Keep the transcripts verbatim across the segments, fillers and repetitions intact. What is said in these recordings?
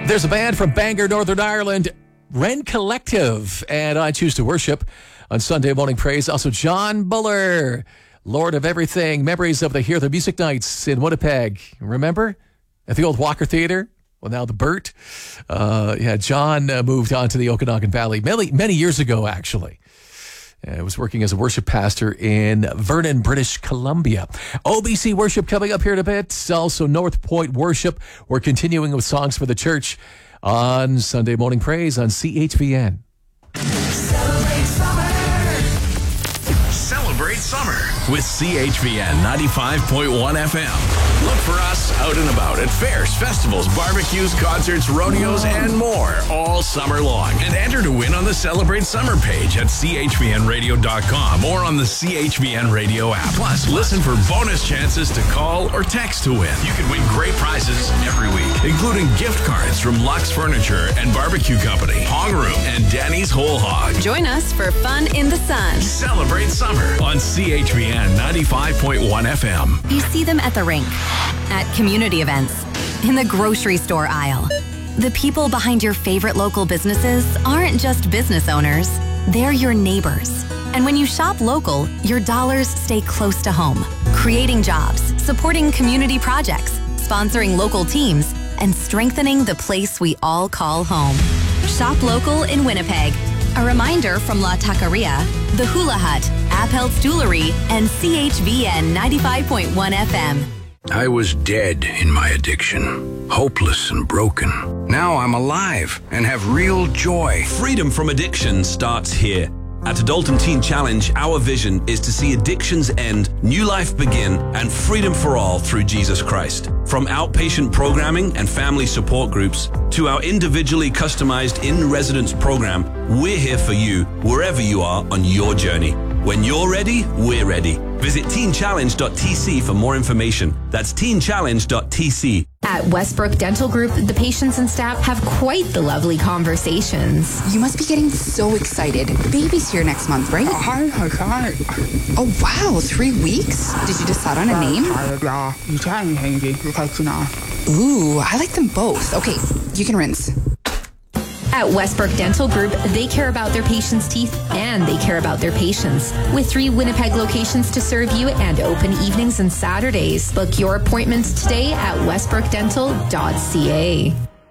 There's a band from Bangor, Northern Ireland, Wren Collective, and I Choose to Worship on Sunday Morning Praise. Also, John Buller, Lord of Everything, memories of the Hear the Music Nights in Winnipeg. Remember? At the old Walker Theatre? Well, now the Burt. Uh, yeah, John uh, moved on to the Okanagan Valley many, many years ago, actually. I was working as a worship pastor in Vernon, British Columbia. O B C Worship coming up here in a bit. Also, North Point Worship. We're continuing with Songs for the Church on Sunday Morning Praise on C H V N. Celebrate summer. Celebrate summer with C H V N ninety-five point one F M. Look for us out and about at fairs, festivals, barbecues, concerts, rodeos, and more all summer long. And enter to win on the Celebrate Summer page at c h v n radio dot com or on the C H V N Radio app. Plus, listen for bonus chances to call or text to win. You can win great prizes every week, including gift cards from Lux Furniture and Barbecue Company, Hong Room, and Danny's Whole Hog. Join us for fun in the sun. Celebrate Summer on C H V N ninety-five point one F M. You see them at the rink, at community events, in the grocery store aisle. The people behind your favorite local businesses aren't just business owners, they're your neighbors. And when you shop local, your dollars stay close to home, creating jobs, supporting community projects, sponsoring local teams, and strengthening the place we all call home. Shop local in Winnipeg. A reminder from La Taqueria, The Hula Hut, Appel's Jewelry, and C H V N ninety-five point one F M. I was dead in my addiction, hopeless and broken. Now I'm alive and have real joy. Freedom from addiction starts here. At Adultum Teen Challenge, our vision is to see addictions end, new life begin, and freedom for all through Jesus Christ. From outpatient programming and family support groups to our individually customized in-residence program, we're here for you wherever you are on your journey. When you're ready, we're ready. Visit teen challenge dot t c for more information. That's teen challenge dot t c. At Westbrook Dental Group, the patients and staff have quite the lovely conversations. You must be getting so excited. Baby's here next month, right? Hi, hi, hi. Oh, wow, three weeks? Did you decide on a name? Ooh, I like them both. Okay, you can rinse. At Westbrook Dental Group, they care about their patients' teeth and they care about their patients. With three Winnipeg locations to serve you and open evenings and Saturdays. Book your appointments today at westbrook dental dot c a.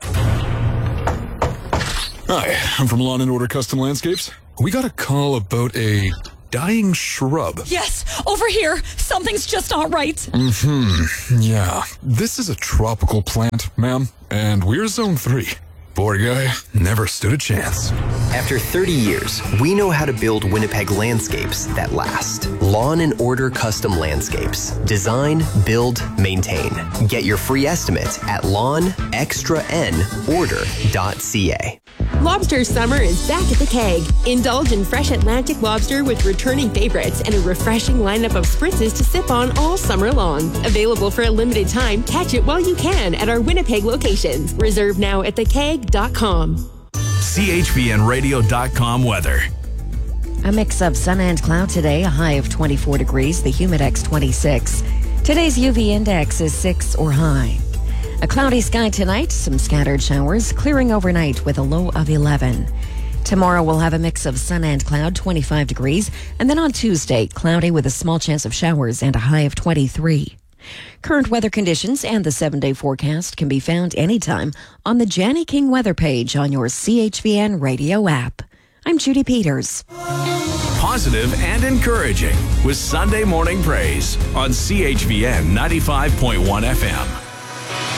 Hi, I'm from Lawn and Order Custom Landscapes. We got a call about a dying shrub. Yes, over here. Something's just not right. Mm-hmm. Yeah. This is a tropical plant, ma'am, and we're zone three. Poor guy never stood a chance. After thirty years, we know how to build Winnipeg landscapes that last. Lawn and Order Custom Landscapes. Design, build, maintain. Get your free estimate at lawn extra n order dot c a. Lobster summer is back at the Keg. Indulge in fresh Atlantic lobster with returning favorites and a refreshing lineup of spritzes to sip on all summer long. Available for a limited time, catch it while you can at our Winnipeg locations. Reserve now at the keg dot com. C H V N radio dot com weather. A mix of sun and cloud today, a high of twenty-four degrees, the humidex twenty-six. Today's U V index is six or high. A cloudy sky tonight, some scattered showers, clearing overnight with a low of eleven. Tomorrow we'll have a mix of sun and cloud, twenty-five degrees, and then on Tuesday, cloudy with a small chance of showers and a high of twenty-three. Current weather conditions and the seven-day forecast can be found anytime on the Janny King weather page on your C H V N radio app. I'm Judy Peters. Positive and encouraging with Sunday Morning Praise on C H V N ninety-five point one F M.